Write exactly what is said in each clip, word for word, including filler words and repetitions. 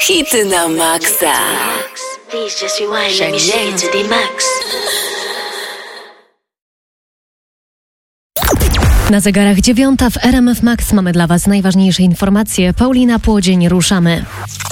Hity na maksa. Please just rewind, let me shake it to the max. Na zegarach dziewiąta w R M F Max mamy dla Was najważniejsze informacje. Paulina Płodzień, ruszamy.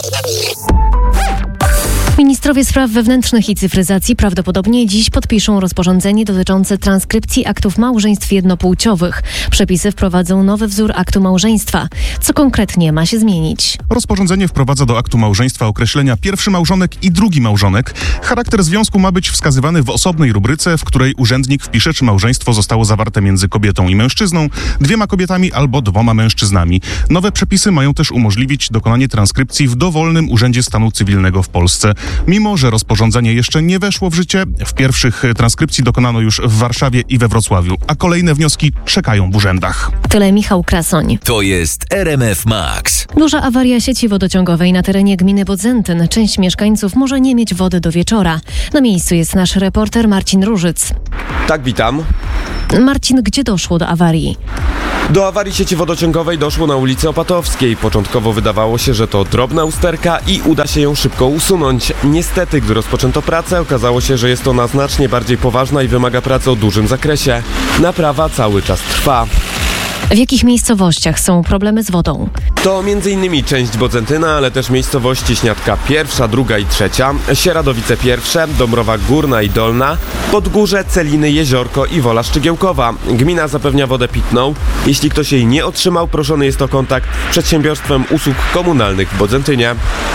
Ministrowie spraw wewnętrznych i cyfryzacji prawdopodobnie dziś podpiszą rozporządzenie dotyczące transkrypcji aktów małżeństw jednopłciowych. Przepisy wprowadzą nowy wzór aktu małżeństwa. Co konkretnie ma się zmienić? Rozporządzenie wprowadza do aktu małżeństwa określenia pierwszy małżonek i drugi małżonek. Charakter związku ma być wskazywany w osobnej rubryce, w której urzędnik wpisze, czy małżeństwo zostało zawarte między kobietą i mężczyzną, dwiema kobietami albo dwoma mężczyznami. Nowe przepisy mają też umożliwić dokonanie transkrypcji w dowolnym urzędzie stanu cywilnego w Polsce. Mimo że rozporządzenie jeszcze nie weszło w życie, w pierwszych transkrypcji dokonano już w Warszawie i we Wrocławiu, a kolejne wnioski czekają w urzędach. Tyle Michał Krasoń. To jest R M F Max. Duża awaria sieci wodociągowej na terenie gminy Bodzentyn. Część mieszkańców może nie mieć wody do wieczora. Na miejscu jest nasz reporter Marcin Różyc. Tak, witam. Marcin, gdzie doszło do awarii? Do awarii sieci wodociągowej doszło na ulicy Opatowskiej. Początkowo wydawało się, że to drobna usterka i uda się ją szybko usunąć. Niestety, gdy rozpoczęto pracę, okazało się, że jest ona znacznie bardziej poważna i wymaga pracy o dużym zakresie. Naprawa cały czas trwa. W jakich miejscowościach są problemy z wodą? To między innymi część Bodzentyna, ale też miejscowości Śniadka pierwsza, druga i trzecia, Sieradowice pierwsze, Dąbrowa Górna i Dolna, Podgórze, Celiny, Jeziorko i Wola Szczygiełkowa. Gmina zapewnia wodę pitną. Jeśli ktoś jej nie otrzymał, proszony jest o kontakt z Przedsiębiorstwem Usług Komunalnych w Bodzentynie.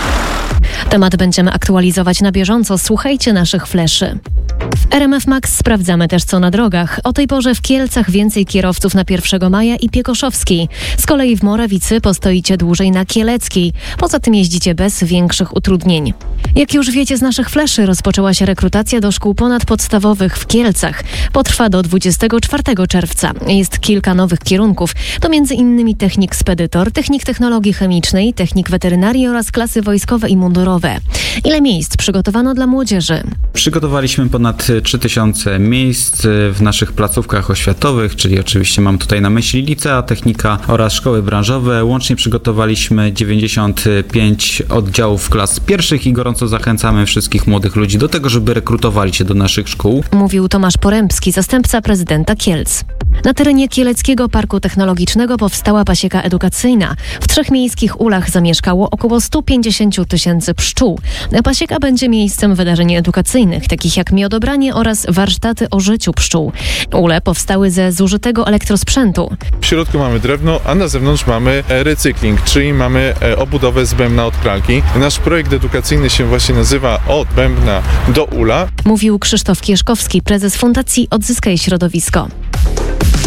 Temat będziemy aktualizować na bieżąco. Słuchajcie naszych fleszy. W R M F Max sprawdzamy też, co na drogach. O tej porze w Kielcach więcej kierowców na pierwszego maja i Piekoszowskiej. Z kolei w Morawicy postoicie dłużej na Kieleckiej. Poza tym jeździcie bez większych utrudnień. Jak już wiecie z naszych fleszy, rozpoczęła się rekrutacja do szkół ponadpodstawowych w Kielcach. Potrwa do dwudziestego czwartego czerwca. Jest kilka nowych kierunków. To między innymi technik spedytor, technik technologii chemicznej, technik weterynarii oraz klasy wojskowe i mundurowe. Ile miejsc przygotowano dla młodzieży? Przygotowaliśmy ponad trzy tysiące miejsc w naszych placówkach oświatowych, czyli oczywiście mam tutaj na myśli licea, technika oraz szkoły branżowe. Łącznie przygotowaliśmy dziewięćdziesiąt pięć oddziałów klas pierwszych i gorąco zachęcamy wszystkich młodych ludzi do tego, żeby rekrutowali się do naszych szkół. Mówił Tomasz Porębski, zastępca prezydenta Kielc. Na terenie Kieleckiego Parku Technologicznego powstała pasieka edukacyjna. W trzech miejskich ulach zamieszkało około sto pięćdziesiąt tysięcy pszczół. Pasieka będzie miejscem wydarzeń edukacyjnych, takich jak miodobranie oraz warsztaty o życiu pszczół. Ule powstały ze zużytego elektrosprzętu. W środku mamy drewno, a na zewnątrz mamy recykling, czyli mamy obudowę z bębna od pralki. Nasz projekt edukacyjny się właśnie nazywa Od bębna do ula. Mówił Krzysztof Kieszkowski, prezes Fundacji Odzyskaj Środowisko.